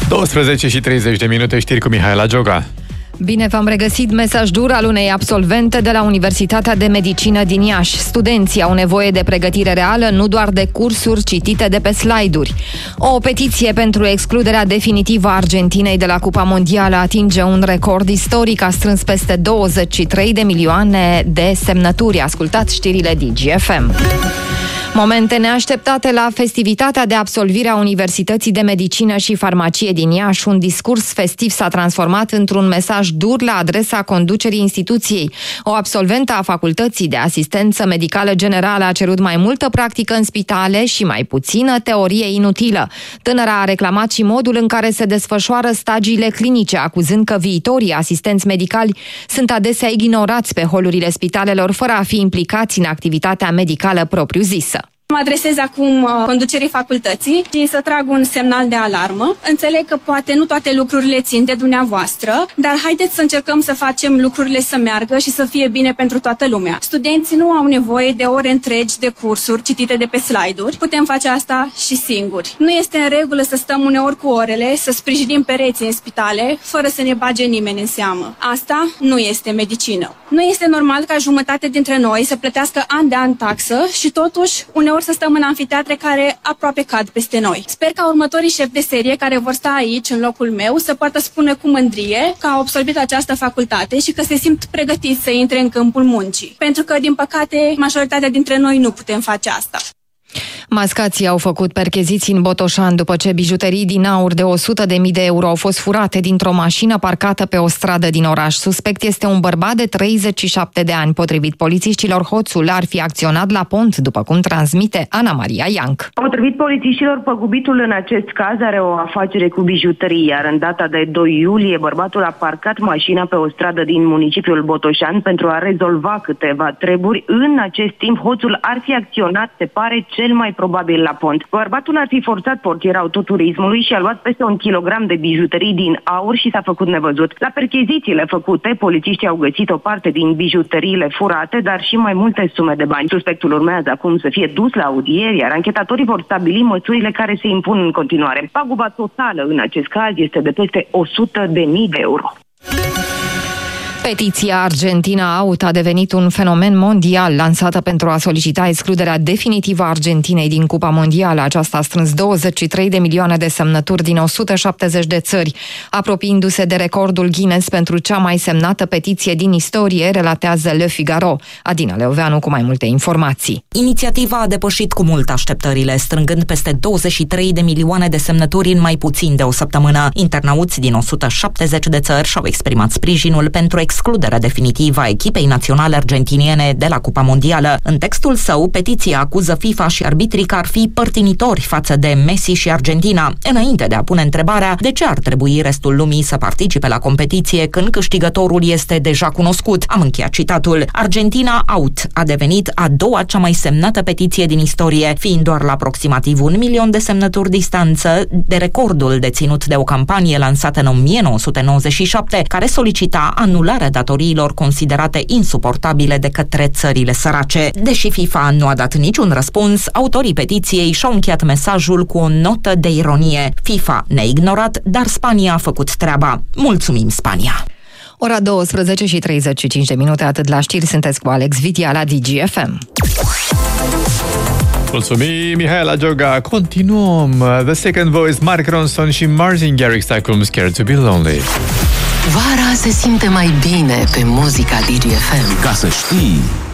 12 și 30 de minute, știri cu Mihaela Gioga. Bine v-am regăsit, mesaj dur al unei absolvente de la Universitatea de Medicină din Iași. Studenții au nevoie de pregătire reală, nu doar de cursuri citite de pe slide-uri. O petiție pentru excluderea definitivă a Argentinei de la Cupa Mondială atinge un record istoric, a strâns peste 23 de milioane de semnături. Ascultați știrile DGFM. Momente neașteptate la festivitatea de absolvire a Universității de Medicină și Farmacie din Iași. Un discurs festiv s-a transformat într-un mesaj dur la adresa conducerii instituției. O absolventă a Facultății de Asistență Medicală Generală a cerut mai multă practică în spitale și mai puțină teorie inutilă. Tânăra a reclamat și modul în care se desfășoară stagiile clinice, acuzând că viitorii asistenți medicali sunt adesea ignorați pe holurile spitalelor fără a fi implicați în activitatea medicală propriu-zisă. Mă adresez acum conducerii facultății și să trag un semnal de alarmă. Înțeleg că poate nu toate lucrurile țin de dumneavoastră, dar haideți să încercăm să facem lucrurile să meargă și să fie bine pentru toată lumea. Studenții nu au nevoie de ore întregi de cursuri citite de pe slide-uri. Putem face asta și singuri. Nu este în regulă să stăm uneori cu orele, să sprijinim pereții în spitale, fără să ne bage nimeni în seamă. Asta nu este medicină. Nu este normal ca jumătate dintre noi să plătească an de an taxă și totuși uneori să stăm în amfiteatre care aproape cad peste noi. Sper ca următorii șefi de serie care vor sta aici, în locul meu, să poată spune cu mândrie că au absolvit această facultate și că se simt pregătiți să intre în câmpul muncii. Pentru că, din păcate, majoritatea dintre noi nu putem face asta. Mascații au făcut percheziții în Botoșani după ce bijuterii din aur de 100.000 de euro au fost furate dintr-o mașină parcată pe o stradă din oraș. Suspect este un bărbat de 37 de ani. Potrivit polițiștilor, hoțul ar fi acționat la pont, după cum transmite Ana Maria Ianc. Potrivit polițiștilor, păgubitul în acest caz are o afacere cu bijuterii, iar în data de 2 iulie, bărbatul a parcat mașina pe o stradă din municipiul Botoșani pentru a rezolva câteva treburi. În acest timp, hoțul ar fi acționat, se pare, cel mai probabil la pont. Bărbatul ar fi forțat portiera autoturismului și a luat peste 1 kilogram de bijuterii din aur și s-a făcut nevăzut. La perchezițiile făcute, polițiștii au găsit o parte din bijuteriile furate, dar și mai multe sume de bani. Suspectul urmează acum să fie dus la audieri, iar anchetatorii vor stabili măsurile care se impun în continuare. Paguba totală în acest caz este de peste 100.000 de euro. Petiția Argentina Out a devenit un fenomen mondial, lansată pentru a solicita excluderea definitivă a Argentinei din Cupa Mondială. Aceasta a strâns 23 de milioane de semnături din 170 de țări, apropiindu-se de recordul Guinness pentru cea mai semnată petiție din istorie, relatează Le Figaro. Adina Leoveanu cu mai multe informații. Inițiativa a depășit cu mult așteptările, strângând peste 23 de milioane de semnături în mai puțin de o săptămână. Internauți din 170 de țări și-au exprimat sprijinul pentru excluderea definitivă a echipei naționale argentiniene de la Cupa Mondială. În textul său, petiția acuză FIFA și arbitrii că ar fi părtinitori față de Messi și Argentina, înainte de a pune întrebarea de ce ar trebui restul lumii să participe la competiție când câștigătorul este deja cunoscut. Am încheiat citatul. Argentina Out a devenit a doua cea mai semnată petiție din istorie, fiind doar la aproximativ 1 milion de semnături distanță de recordul deținut de o campanie lansată în 1997, care solicita anularea datoriilor considerate insuportabile de către țările sărace. Deși FIFA nu a dat niciun răspuns, autorii petiției și-au încheiat mesajul cu o notă de ironie. FIFA ne-a ignorat, dar Spania a făcut treaba. Mulțumim, Spania! Ora 12 și 35 de minute, atât la știri, sunteți cu Alex Vitia la DGFM. Mulțumim, Mihaela Gioga. Continuăm. The Second Voice, Mark Ronson și Martin Garrix acum Scared to be Lonely. Vara se simte mai bine pe muzica DGFM. Ca să știi...